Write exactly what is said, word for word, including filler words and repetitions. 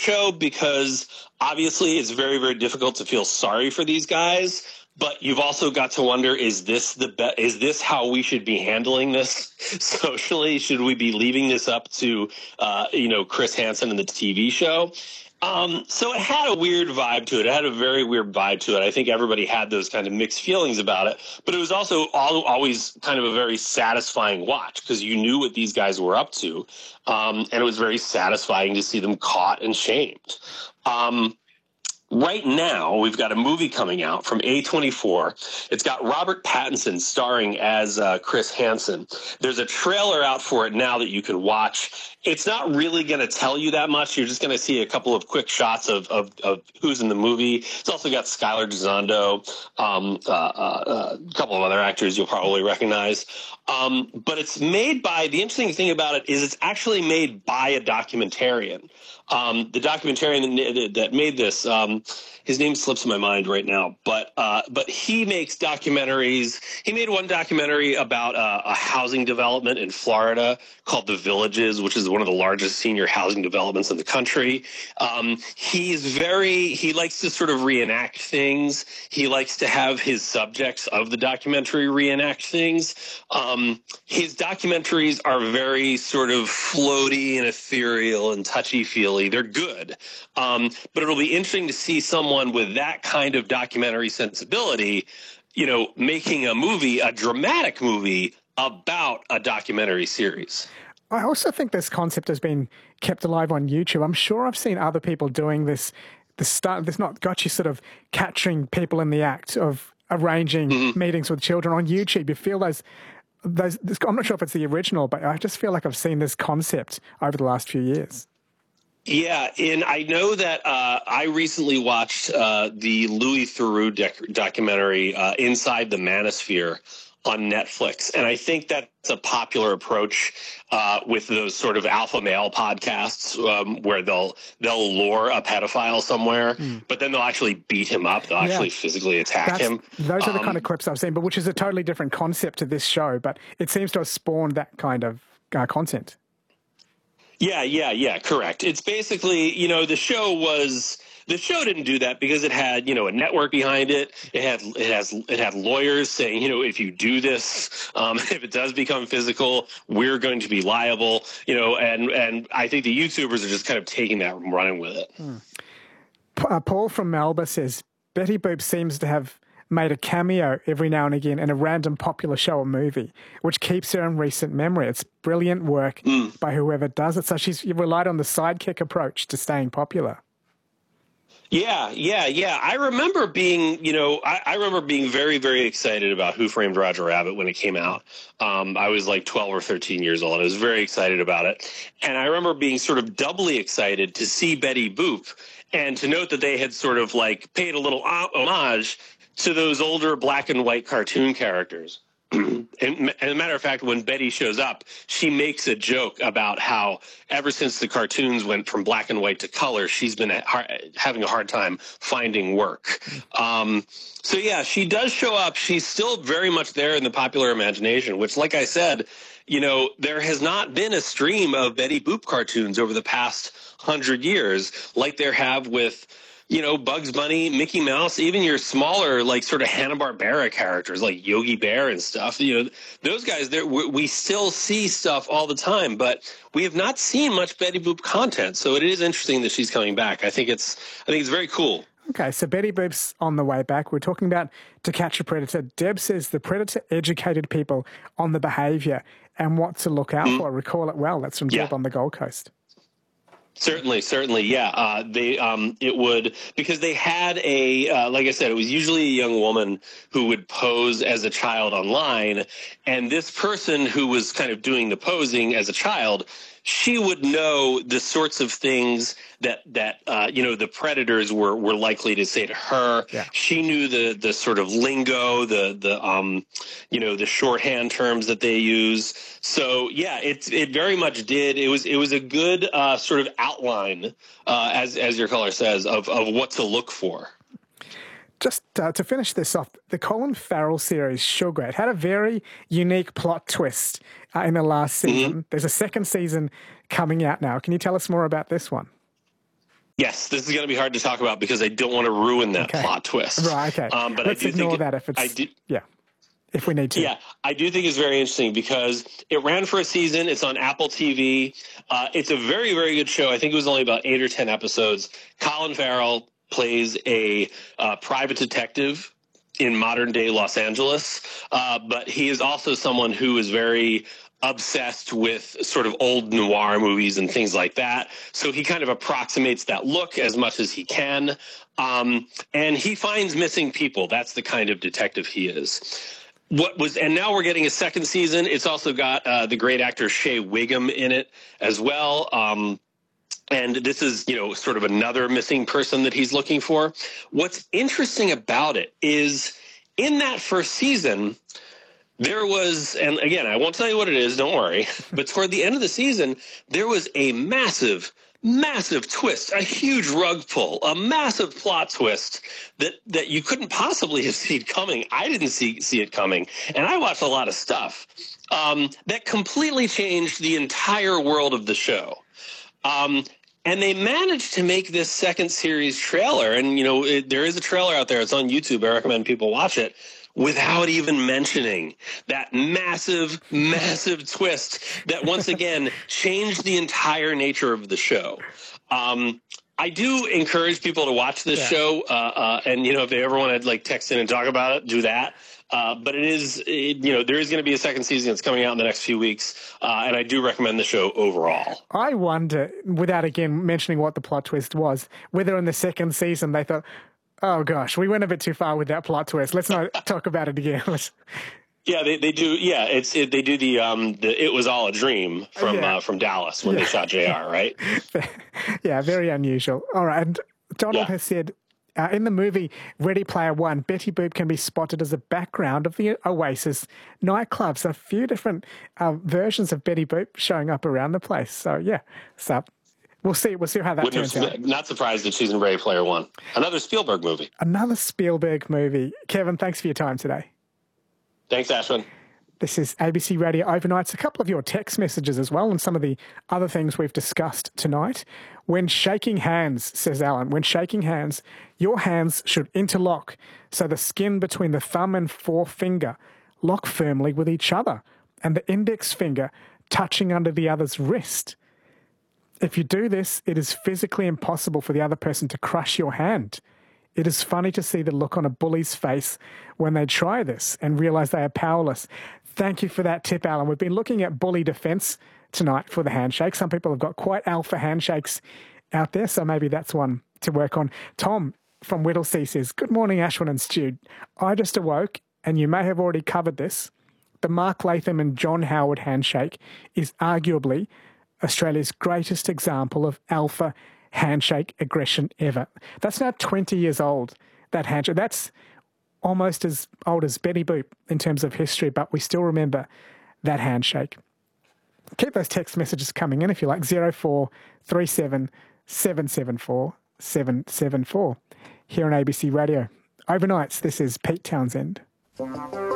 show because obviously it's very, very difficult to feel sorry for these guys. But you've also got to wonder, is this the be- is this how we should be handling this socially? Should we be leaving this up to, uh, you know, Chris Hansen and the T V show? Um, so it had a weird vibe to it. It had a very weird vibe to it. I think everybody had those kind of mixed feelings about it. But it was also all, always kind of a very satisfying watch because you knew what these guys were up to. Um, and it was very satisfying to see them caught and shamed. Um, Right now, we've got a movie coming out from A twenty-four. It's got Robert Pattinson starring as uh, Chris Hansen. There's a trailer out for it now that you can watch. It's not really going to tell you that much. You're just going to see a couple of quick shots of, of, of who's in the movie. It's also got Skylar Gisondo, um, uh, uh, a couple of other actors you'll probably recognize. Um, but it's made by, the interesting thing about it is it's actually made by a documentarian. Um, the documentarian that made this, um, his name slips my mind right now, but uh, but he makes documentaries. He made one documentary about uh, a housing development in Florida called The Villages, which is one of the largest senior housing developments in the country. Um, he's very, he likes to sort of reenact things. He likes to have his subjects of the documentary reenact things. Um, his documentaries are very sort of floaty and ethereal and touchy-feely. They're good. Um, but it'll be interesting to see someone with that kind of documentary sensibility, you know, making a movie, a dramatic movie about a documentary series. I also think this concept has been kept alive on YouTube. I'm sure I've seen other people doing this. The start, this not got you sort of capturing people in the act of arranging mm-hmm. meetings with children on YouTube. You feel those, those. This, I'm not sure if it's the original, but I just feel like I've seen this concept over the last few years. Yeah, and I know that uh, I recently watched uh, the Louis Theroux dec- documentary uh, Inside the Manosphere on Netflix, and I think that's a popular approach uh, with those sort of alpha male podcasts um, where they'll they'll lure a pedophile somewhere, mm. but then they'll actually beat him up. They'll yeah. actually physically attack that's, him. Those are the um, kind of clips I've seen, but which is a totally different concept to this show. But it seems to have spawned that kind of uh, content. Yeah, yeah, yeah, correct. It's basically, you know, the show was the show didn't do that because it had, you know, a network behind it. It had it has it had lawyers saying, you know, if you do this, um, if it does become physical, we're going to be liable, you know, and and I think the YouTubers are just kind of taking that and running with it. Hmm. Uh, Paul from Melba says Betty Boop seems to have made a cameo every now and again in a random popular show or movie, which keeps her in recent memory. It's brilliant work mm. by whoever does it. So she's relied on the sidekick approach to staying popular. Yeah, yeah, yeah. I remember being, you know, I, I remember being very, very excited about Who Framed Roger Rabbit when it came out. Um, I was like twelve or thirteen years old. I was very excited about it. And I remember being sort of doubly excited to see Betty Boop and to note that they had sort of like paid a little homage to those older black and white cartoon characters. and, and as a matter of fact, when Betty shows up, she makes a joke about how ever since the cartoons went from black and white to color, she's been having a hard time finding work. Um, so, yeah, she does show up. She's still very much there in the popular imagination, which, like I said, you know, there has not been a stream of Betty Boop cartoons over the past hundred years like there have with, you know, Bugs Bunny, Mickey Mouse, even your smaller, like, sort of Hanna-Barbera characters like Yogi Bear and stuff. You know, those guys, we still see stuff all the time, but we have not seen much Betty Boop content. So it is interesting that she's coming back. I think it's, I think it's very cool. Okay, so Betty Boop's on the way back. We're talking about To Catch a Predator. Deb says the Predator educated people on the behaviour and what to look out mm-hmm. for. Recall it well. That's from Deb yeah. on the Gold Coast. Certainly, certainly, yeah. Uh, they, um, it would, because they had a, uh, like I said, it was usually a young woman who would pose as a child online, and this person who was kind of doing the posing as a child, she would know the sorts of things that that uh, you know, the predators were were likely to say to her. Yeah. She knew the the sort of lingo, the the um, you know, the shorthand terms that they use. So yeah, it it very much did. It was it was a good uh, sort of outline, uh, as as your caller says, of of what to look for. Just uh, to finish this off, the Colin Farrell series, Sugar, it had a very unique plot twist uh, in the last season. Mm-hmm. There's a second season coming out now. Can you tell us more about this one? Yes, this is going to be hard to talk about because I don't want to ruin that okay. plot twist. Right, okay. Um, but Let's I do ignore think that if it's, I do, yeah, if we need to. Yeah, I do think it's very interesting because it ran for a season. It's on Apple T V. Uh, it's a very, very good show. I think it was only about eight or ten episodes. Colin Farrell plays a uh, private detective in modern day Los Angeles, uh, but he is also someone who is very obsessed with sort of old noir movies and things like that. So he kind of approximates that look as much as he can. Um, and he finds missing people. That's the kind of detective he is. What was, and now we're getting a second season. It's also got uh, the great actor Shea Wiggum in it as well. Um, and this is, you know, sort of another missing person that he's looking for. What's interesting about it is in that first season, there was, and again, I won't tell you what it is, don't worry, but toward the end of the season, there was a massive, massive twist, a huge rug pull, a massive plot twist that, that you couldn't possibly have seen coming. I didn't see, see it coming, and I watched a lot of stuff um, that completely changed the entire world of the show. Um, and they managed to make this second series trailer, and, you know, it, there is a trailer out there. It's on YouTube. I recommend people watch it, without even mentioning that massive, massive twist that once again changed the entire nature of the show. Um, I do encourage people to watch this yeah. show, uh, uh, and you know, if they ever want to like text in and talk about it, do that. Uh, but it is, it, you know, there is going to be a second season that's coming out in the next few weeks, uh, and I do recommend the show overall. I wonder, without again mentioning what the plot twist was, whether in the second season they thought, oh, gosh, we went a bit too far with that plot twist. Let's not talk about it again. Yeah, they, they do. Yeah, it's it, they do the um the It Was All a Dream from yeah. uh, from Dallas when yeah. they shot J R, right? Yeah, very unusual. All right, and Donald yeah. has said uh, in the movie Ready Player One, Betty Boop can be spotted as a background of the Oasis nightclub. So a few different uh, versions of Betty Boop showing up around the place. So yeah, so. We'll see. We'll see how that Wouldn't turns have, out. Not surprised that she's in Ready Player One. Another Spielberg movie. Another Spielberg movie. Kevin, thanks for your time today. Thanks, Ashwin. This is A B C Radio Overnights. A couple of your text messages as well and some of the other things we've discussed tonight. When shaking hands, says Alan, when shaking hands, your hands should interlock so the skin between the thumb and forefinger lock firmly with each other and the index finger touching under the other's wrist. If you do this, it is physically impossible for the other person to crush your hand. It is funny to see the look on a bully's face when they try this and realise they are powerless. Thank you for that tip, Alan. We've been looking at bully defence tonight for the handshake. Some people have got quite alpha handshakes out there, so maybe that's one to work on. Tom from Whittlesea says, good morning, Ashwin and Stu. I just awoke, and you may have already covered this. The Mark Latham and John Howard handshake is arguably Australia's greatest example of alpha handshake aggression ever. That's now twenty years old, that handshake. That's almost as old as Betty Boop in terms of history, but we still remember that handshake. Keep those text messages coming in if you like, zero four three seven, seven seven four, seven seven four. Here on A B C Radio. Overnights, this is Pete Townsend.